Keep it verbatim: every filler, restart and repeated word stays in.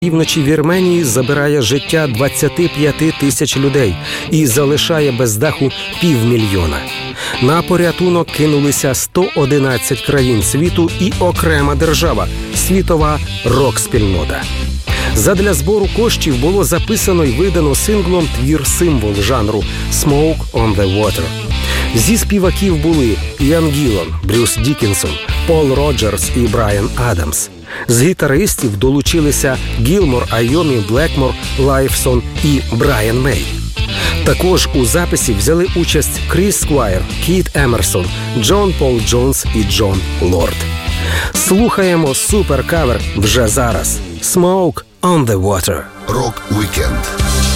Півночі Вірменії забирає життя двадцять п'ять тисяч людей і залишає без даху півмільйона. На порятунок кинулися сто одинадцять країн світу і окрема держава – світова рок-спільнота. Задля збору коштів було записано й видано синглом твір-символ жанру «Smoke on the Water». Зі співаків були Іан Гіллан, Брюс Дікінсон, Пол Роджерс і Брайан Адамс. З гітаристів долучилися Гілмор, Айомі, Блекмор, Лайфсон і Брайан Мей. Також у записі взяли участь Кріс Сквайр, Кіт Емерсон, Джон Пол Джонс і Джон Лорд. Слухаємо суперкавер вже зараз. «Smoke on the Water». Рок-вікенд.